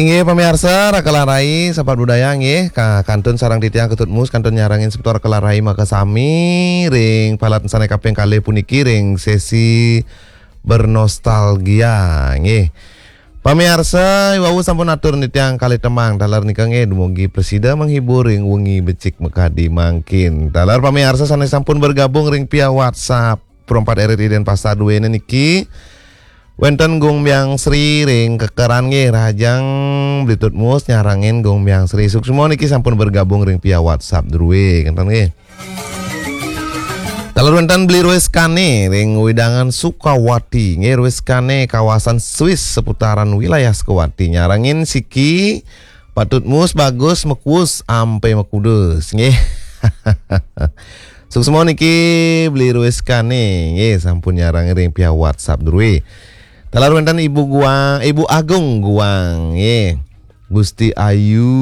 Nggih pemirsa rakalarai sahabat budaya nggih kantun sarang titiang ketut mus kantun nyarangin seputar kelarai maka sami ring palat sane kaping kali puniki ring sesi bernostalgia nggih. Pemirsa wau sampun atur nitiang kali temang dalar nika nggih dumugi presida menghibur ring wengi becik mekadi mangkin. Dalar pemirsa sane sampun bergabung ring via WhatsApp perempat RRI dan Pasar 2 niki. Wenten Gung Byang Sri ring kekeran nggih rajang blitut mus nyarangin Gung Byang Sri suksmo niki sampun bergabung ring via WhatsApp druwe kenten nggih. Kalau wenten beli Rueskane ring widangan Sukawati nggih Rueskane kawasan Swiss seputaran wilayah Sukawati nyarangin siki patut mus bagus mekus ampe mekudes nggih. Suksmo niki beli Rueskane nggih sampun nyarangin ring via WhatsApp druwe. Talar wenten Ibu Agung Guang nggih. Gusti Ayu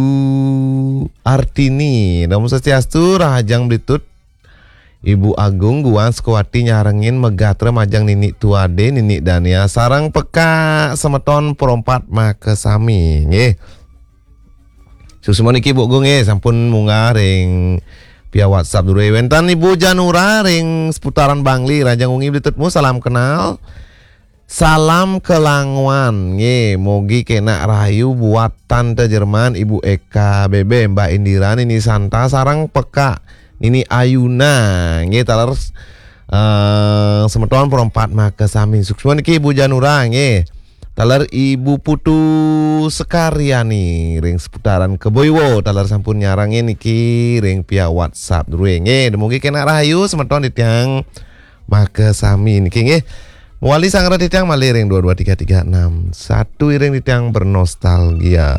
Artini. Namun sestiastu rahajang blitut Ibu Agung Guang Sukawati nyarengin megatre majang nini tuade nini Dania sarang peka semeton perompat makesami nggih. Susumon iki Bu Gung nggih sampun munggah ring via WhatsApp dulu. Wenten Ibu Janura ring seputaran Bangli rajang ungi blitutmu salam kenal. Salam kelangwan nggih, mogi kena rahayu buat tante Jerman Ibu Eka Bebe Mbak Indira Nini Santa sarang peka Nini Ayuna nggih taler semeton perempat makesami suksmo niki Ibu Janura nggih. Taler Ibu Putu Sekaryani ring seputaran Keboiwo taler sampun nyarangin niki ring via WhatsApp dulu nggih. Mogi kena rahayu semeton ditiang makesami niki nggih. Muali sang retitiang maliring 22336 satu iring ditiang bernostalgia.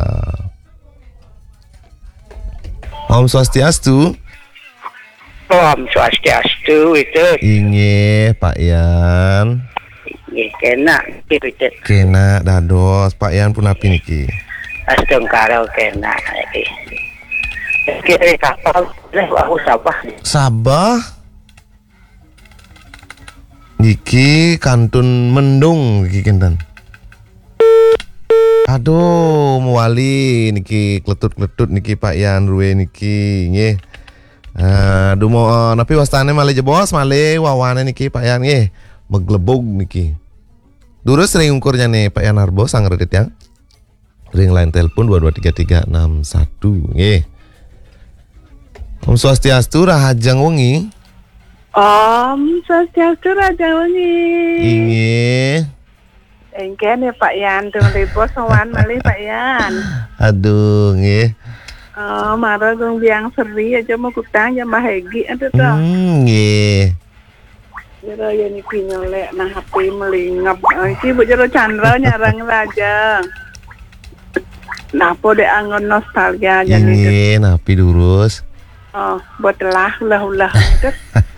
Om Swastiastu. Om Swastiastu itu. Inge Pak Yan. Inge kena itu. Kena dados Pak Yan pun api niki. Astung karo kena iki. Kira kapal aku Sabah. Niki kantun mendung niki kenten. Aduh muali niki kletut-kletut niki Pak Yan ruwe niki nggih. Aduh mau napi wastane male jebos male wawane niki Pak Yan nggih. Meglebog niki. Durus ring ukurnya nih Pak Yan Arbo sang redit yang. Ring line telepon 22336 nggih. Om Swastiastu rahajang wengi. Om Swastiastu raja wengi. Inge. Engken ya Pak Yan teng ribo sowan malih Pak Yan. Aduh nggih. Oh, mara Gung Byang Sri aja mau kutang ya mahegi atuh toh. Nggih. Jero ya niki nyolek nah HP melingap. Iki Bu Jero Chandra nyarang raja. Napa dek angon nostalgia jadi. Nggih, napi durus. Oh, buat ulah itu.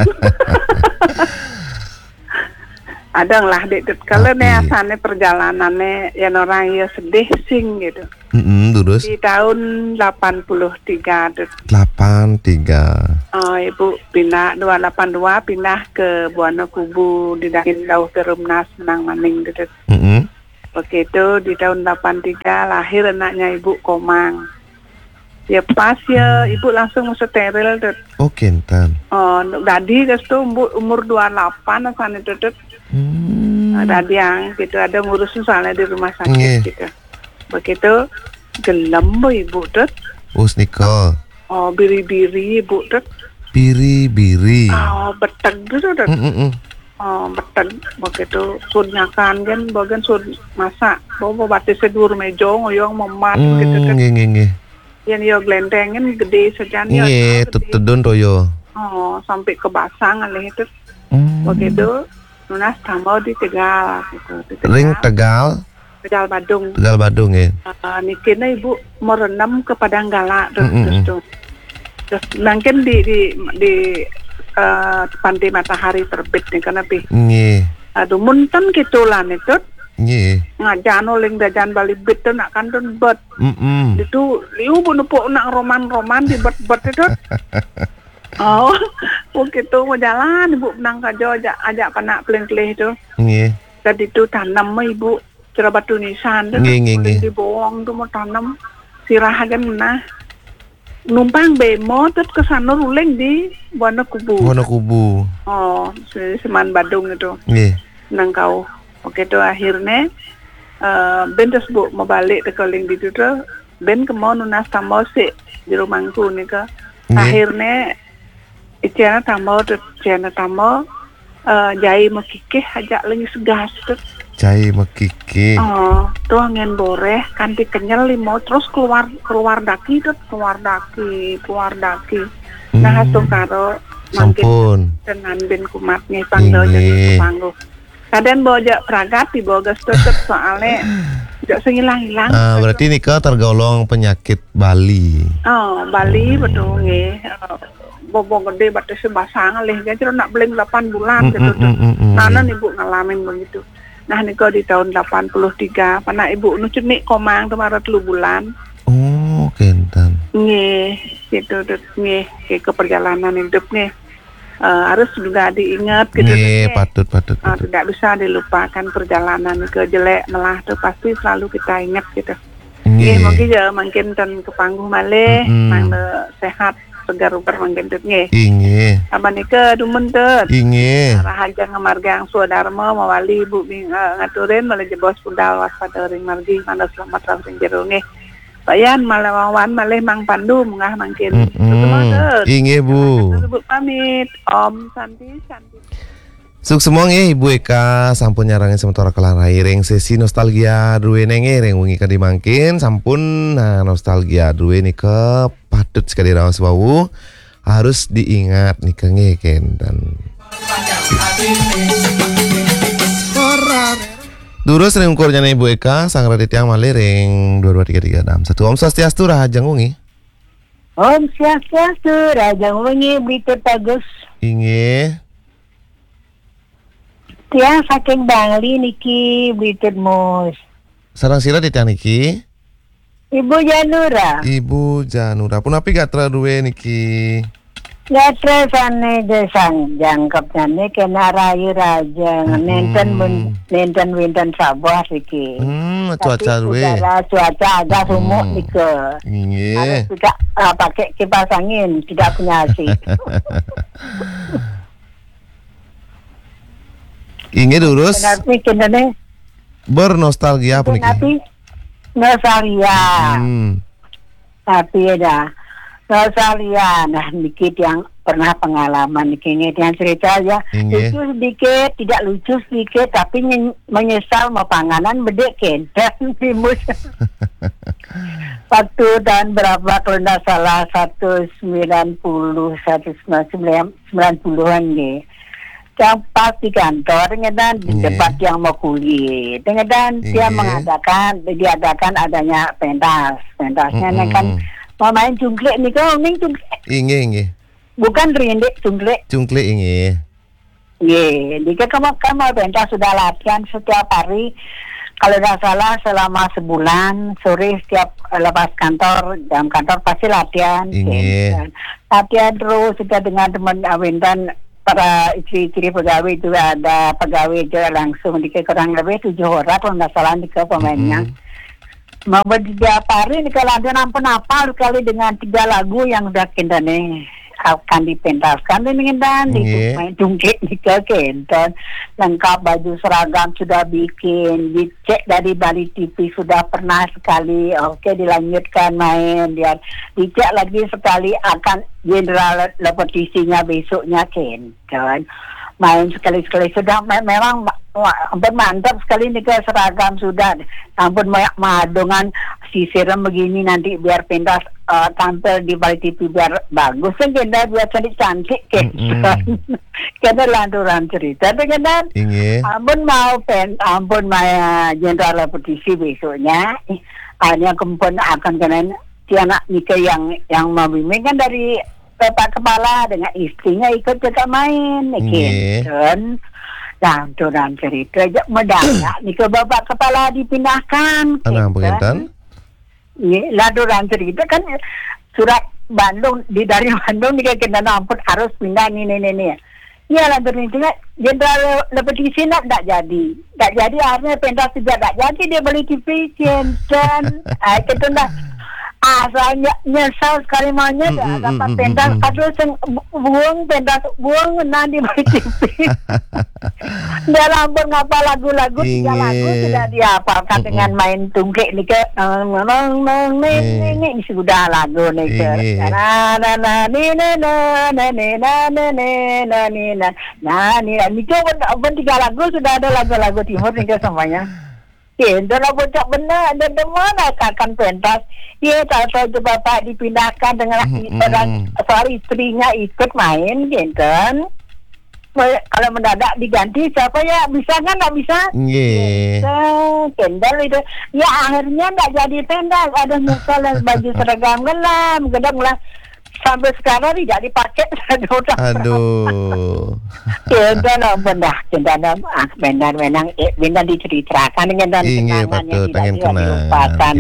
Ada lah dek kalau nih asane perjalanannya yang orang ya sedih sing gitu. Durus. Di tahun 83 tuh. 83. Oh, Ibu pindah 282 pindah ke Buana Kubu di Dakin Dauh Terumnas Menang Maning gitu. Begitu di tahun 83 lahir anaknya Ibu Komang. Ya pas ya ibu langsung steril tuh. Oh kenten. Oh dadi geus tuh umur 28 asane tuh. Dadi yang gitu ada ngurus soalnya di rumah sakit gitu. Begitu gelem ibu tuh. Usnikol. Oh biri-biri ibu tuh. Biri-biri. Oh beteg gitu tuh. Oh beteg begitu sunyakan kan bagian sun masak. Bawa batis sedur mejo ngoyong memat gitu tuh. Nggih. Yang yo glentengin gede sejan yo. Iya, tutudun toyo. Oh, sampai ke basang alih itu. Begitu, lunas tambah di Tegal gitu. Ring Tegal. Tegal Badung. Tegal Badung ya. Nikina ibu merenam ke Padang Gala terus. Mungkin di pantai matahari terbit nih karena Nggih. Aduh, munten gitulah itu. Nggih. Ngajan oling dajan bali bet nak kantun bet. Itu liu bu nepuk nak roman di bet itu. Oh, begitu mau jalan ibu menang kajo ajak panak peleng-peleng itu. Nggih. Tadi itu tanam ibu Cira batu nisan tu Nggih. di bawang tu mau tanam sirahagan menah numpang bemo terus ke sana ruling di Wonokubu. Wonokubu. Oh, Seman Badung itu Nggih. nang kau. Oke tu akhirnya ben tersebut mau balik ke koling di tu ben kemau nunas tambah si di rumahku ni ke. Nggih. Akhirnya Iciana tambah jai mekikeh ajak lagi segas tu. Cai mekiki. Oh, tuh angin boreh, kanti kenyal limo, terus keluar daki. Nah, hasil karo mangkin Sampun. dengan ben kumat nih panggil Ini. jadi panggung. Kadang bawa pragat di bawa gas tetep soalnya tidak sehilang-hilang. Berarti Nika tergolong penyakit Bali. Oh, Bali betul nih. Bobong gede batas sebasang leh, jadi nak beling 8 bulan gitu. Nana ibu ngalamin begitu. Nah niko di tahun 83, pana ibu nucut nik komang kemarin 3 bulan. Oh, kentan. Nggih, gitu nggih ke perjalanan hidup nih. Harus juga diingat gitu. Nggih, patut. Tidak bisa dilupakan perjalanan ke jelek melah tuh pasti selalu kita ingat gitu. Nggih, mungkin dan kepangguh malih, mangga sehat segar-ugar mungkin tuh nggih. Inggih. Apa nika dumen tuh. Inggih. Rahajang ngamargang suadarma mawali ibu ngaturin malah jebos pundal waspada ring margi mana selamat ring jero nggih. Bayan malawan malih Mang Pandu mengah mangkin. Inggih Bu. Sebut pamit Om Santi. Sukses nggih Ibu Eka sampun nyarangi sementara kelanai ring sesi nostalgia duwe nenge ring wengi kadi mangkin sampun nostalgia duwe nika patut sekali raos wau harus diingat nika nggih kentan. Durus ring ukurnya Ibu Eka sang raditya malih ring 2233 Om Swastiastu rahajeng wengi. Om Swastiastu rahajeng wengi Brito Tagus. Inggih. Tiang saking Bangli niki Brito Mus. Sarang sira ditang niki. Ibu Janura. Ibu Janura punapi gatra duwe niki. Gatra sane gesang jangkep nane kena rayu raja nenten winten sabar iki. Cuaca duwe. Cuaca agak sumuk nika. Nggih. Harus tidak pakai kipas angin, tidak punya AC. Inggih durus. Kenapa kenane? Bernostalgia apa niki? Tapi nostalgia. Tapi ada nostalgia. Nah, dikit yang pernah pengalaman niki yang cerita ya. Lucu sedikit, tidak lucu sedikit, tapi menyesal mau panganan bedek dan timus. Waktu tahun berapa kalau tidak salah 90-90-an nih. Yang pas di kantor dengan di tempat yang mau kuliah dengan dia diadakan adanya pentasnya kan mau main cungklek nih kau main cungklek bukan rindik cungklek inggih jika kamu pentas sudah latihan setiap hari kalau tidak salah selama sebulan sore setiap lepas kantor jam kantor pasti latihan latihan terus kita dengan teman awentan para istri-istri pegawai itu ada pegawai juga langsung kurang lebih 7 orang kalau nggak salah di pemainnya. Mau setiap hari di latihan ampun apa kali dengan 3 lagu yang udah kendane akan dipentaskan dengan main dungkit di kenton lengkap baju seragam sudah bikin dicek dari Bali TV sudah pernah sekali dilanjutkan main dia dicek lagi sekali akan general repetisinya besoknya kenton main sekali-sekali sudah memang mantap sekali nih ke seragam sudah ampun madongan sisiran begini nanti biar pentas tampil di Bali TV biar bagus kan kita biar cantik kita lanturan cerita dengan ampun general repetisi besoknya hanya kemudian akan kena anak nikah yang membimbing kan dari Bapak Kepala dengan istrinya ikut juga main kan. Nah, dalam cerita mendadak nih ke Bapak Kepala dipindahkan. Pengentan? Lah dalam cerita kan surat Bandung dari Bandung nih kena ampun harus pindah nih. Ya lah berhentinya jenderal repetisi nak tak jadi akhirnya pentas juga tak jadi dia beli TV dan kita dah saya nyesal sekali mahnya dah dapat pentas aduh buang nanti beli TV dalam ngapa lagu-lagu 3 lagu sudah dihafalkan dengan main tungkek ni ke ini sudah lagu ni ke ni pun 3 lagu sudah ada lagu-lagu timur ni ke semuanya. Dan bocah benar dan mana akan pentas. Ya kalau itu bapak dipindahkan dengan istrinya ikut main gitu kan. Kalau mendadak diganti siapa ya bisa kan nggak bisa? Pendal itu ya akhirnya nggak jadi pendal ada nyesal baju seragam gedang lah sampai sekarang tidak dipakai. Aduh. Kendala benar kendala benar benar diceritakan dengan kenangan yang tidak dilupakan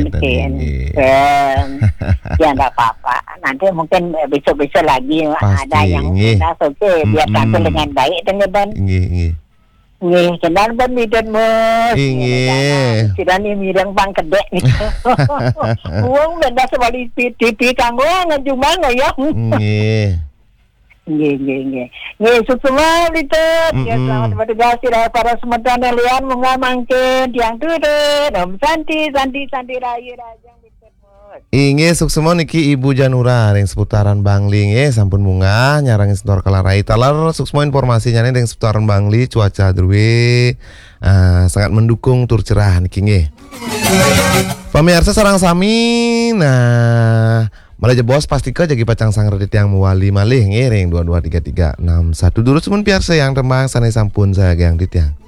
ya nggak apa-apa nanti mungkin besok-besok lagi ada yang sudah oke biar tampil dengan baik dengan Nggih, kenal ben midhan Mas. Nggih. Sidane mireng Bang Kedek niku. Wong benda sebali TV kanggo ngejumang ya. Nggih. Nggih. Nggih, sukses itu. Ya selamat bertugas para semedan lian mengamangke tiang turut. Om Santi Rayu Rajang Inge suksemo niki Ibu Janura ring seputaran Bangli nggih sampun munggah nyarang setor kalarai talar suksemo informasinya ring seputaran Bangli cuaca druwe sangat mendukung tur cerah niki nggih. Pamirsa sareng sami malah bos pastika jagi pacang sang redit yang muali malih nggih ring 223361 dulu sumun piarsa yang remang sanai sampun saya yang ditiang.